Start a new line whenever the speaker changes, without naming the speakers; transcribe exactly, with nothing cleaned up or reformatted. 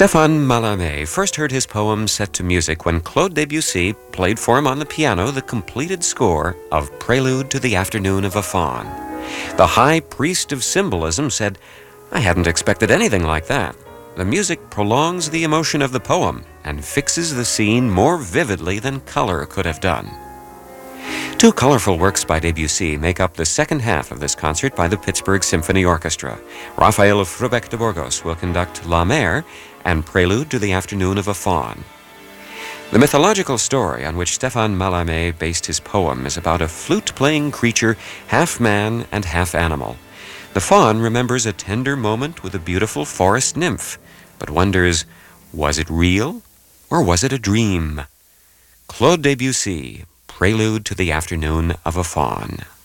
Stéphane Mallarmé first heard his poem set to music when Claude Debussy played for him on the piano the completed score of Prelude to the Afternoon of a Faun. The high priest of symbolism said, "I hadn't expected anything like that. The music prolongs the emotion of the poem and fixes the scene more vividly than color could have done." Two colorful works by Debussy make up the second half of this concert by the Pittsburgh Symphony Orchestra. Rafael Frubeck de Burgos will conduct La Mer and Prelude to the Afternoon of a Faun. The mythological story on which Stéphane Mallarmé based his poem is about a flute-playing creature, half man and half animal. The faun remembers a tender moment with a beautiful forest nymph, but wonders, was it real or was it a dream? Claude Debussy, Prelude to the Afternoon of a Faun.